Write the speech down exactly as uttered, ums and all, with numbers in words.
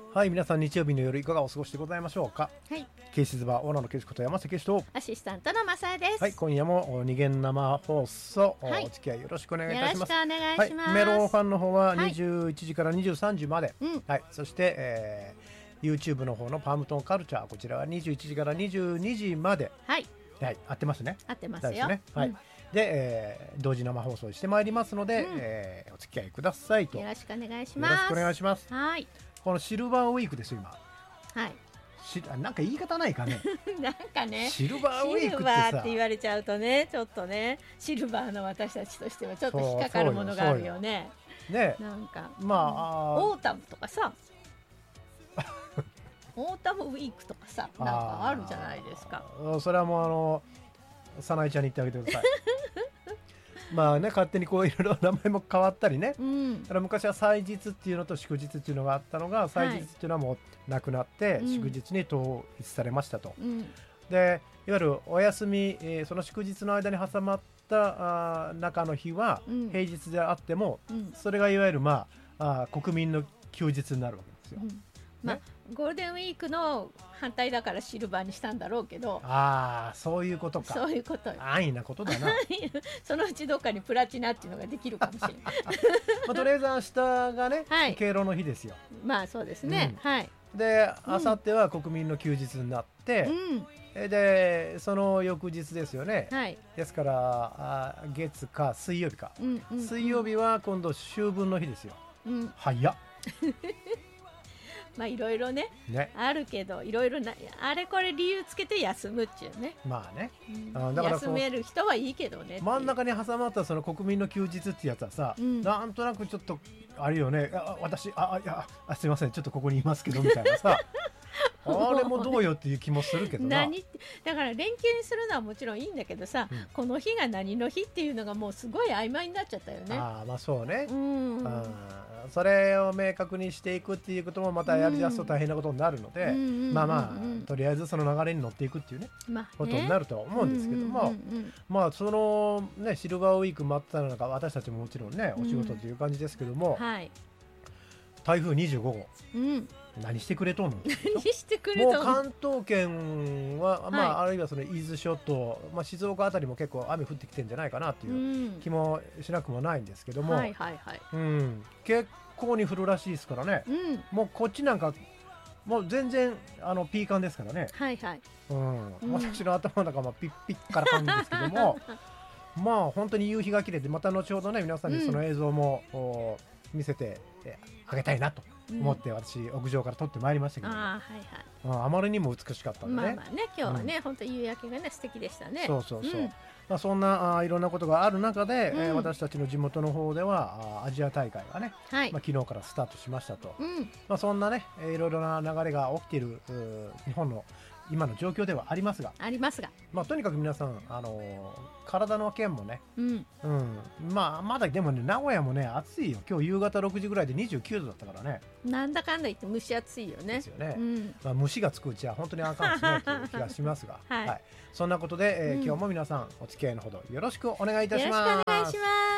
はい、皆さん日曜日の夜いかがお過ごしでございましょうか。 はい、 ケーシズバーオーナーのケーシこと山瀬ケーシと、 アシスタントのまさえです。 はい、今夜も二元生放送、 はい、 お付き合いよろしくお願いいたします。 よろしくお願いします。 はい、メロンファンの方はにじゅういちじからにじゅうさんじまで、 はい、 はい、そして、えー、YouTube の方のパームトンカルチャー、こちらはにじゅういちじからにじゅうにじまで、 はい、 はい、合ってますね。 合ってますよ。 ですね。はい。うん、で、えー、同時生放送してまいりますので、うん、えー、お付き合いくださいと。 よろしくお願いします。 よろしくお願いします。 はい。 このシルバーウィークですよ今。 はい。 しなんか言い方ないかね。 なんかね。 シルバーウィークってさ。 シルバーって言われちゃうとね、ちょっとね、シルバーの私たちとしてはちょっと引っかかるものがあるよね。 ね。 なんか。 まあ、 オータムとかさ。オータムウィークとかさ、なんかあるじゃないですか。 それはもうあの早苗ちゃんに言ってあげてください。まあね、勝手にこういろいろ名前も変わったりね、うん、だから昔は祭日っていうのと祝日っていうのがあったのが、祭日っていうのはもうなくなって、はい、祝日に統一されましたと、うん、でいわゆるお休み、えー、その祝日の間に挟まったあ中の日は平日であっても、うん、それがいわゆる、まあ、あ国民の休日になるわけですよ、うんまあね、ゴールデンウィークの反対だからシルバーにしたんだろうけど、 ああそういうことか。 そういうこと安易なことだな。 そのうちどっかにプラチナっていうのができるかもしれない。 まあ、とりあえず明日がね、はい、敬老の日ですよ。 まあそうですね、うん、はい。 で明後日は国民の休日になって、うん、でその翌日ですよね、はい、ですからあ月か水曜日か、うんうん、水曜日は今度秋分の日ですよ、うん、早っ。 まあいろいろ ね, ねあるけどいろいろなあれこれ理由つけて休むっちゅうね。 まあね、 うん、あだから休める人はいいけどね。 真ん中に挟まったその国民の休日ってやつはさ、うん、なんとなくちょっとあるよね。あ私あいやあすいませんちょっとここにいますけどみたいなさ。あれもどうよっていう気もするけどな。 何だから連休にするのはもちろんいいんだけどさ、うん、この日が何の日っていうのがもうすごい曖昧になっちゃったよね。 あまあそうね、うん、あそれを明確にしていくっていうこともまたやりだすと大変なことになるので、まあまあとりあえずその流れに乗っていくっていうね、まあ、ねことになるとは思うんですけども、まあそのねシルバーウィーク待ったのが私たちももちろんねお仕事という感じですけども、うんはい、台風にじゅうごごう、うん何してくれとんの何してくれとんのもう関東圏は、まあはい、あるいはその伊豆諸島、まあ、静岡あたりも結構雨降ってきてるんじゃないかなっていう気もしなくもないんですけども、はいはいはいうん、結構に降るらしいですからね、うん、もうこっちなんかもう全然あのピーカンですからね、はいはいうんうん、私の頭の中もピッピッからかんですけどもまあ本当に夕日が綺麗で、また後ほどね皆さんにその映像も、うん、見せてあげたいなと思って私屋上から撮ってまいりましたけど、ね、あ、はいはい、あまりにも美しかったんでね。 まあまあね今日はね、うん、本当夕焼けがね素敵でしたね。 そうそうそう、うんまあ、そんなあいろんなことがある中で、うんえー、私たちの地元の方ではあアジア大会がね、はいまあ、昨日からスタートしましたと、うんまあ、そんなねいろいろな流れが起きている日本の今の状況ではありますがありますが、 まあ、とにかく皆さん、あのー、体の件もね、うんうん、まあまだでもね名古屋もね暑いよ。今日夕方ろくじぐらいでにじゅうきゅうどだったからね。 なんだかんだ言って蒸し暑いよね。 ですよね、うんまあ、虫がつくうちは本当にあかんですねという気がしますが、はいはい、そんなことで、えーうん、今日も皆さんお付き合いのほどよろしくお願いいたします。 よろしくお願いします。